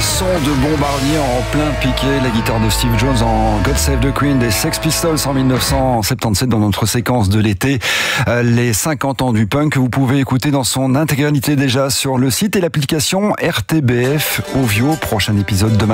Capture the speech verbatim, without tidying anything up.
son de Bombardier en plein piqué, la guitare de Steve Jones en God Save the Queen des Sex Pistols en mille neuf cent soixante-dix-sept dans notre séquence de l'été. Les cinquante ans du punk que vous pouvez écouter dans son intégralité déjà sur le site et l'application R T B F Ovio. Prochain épisode demain.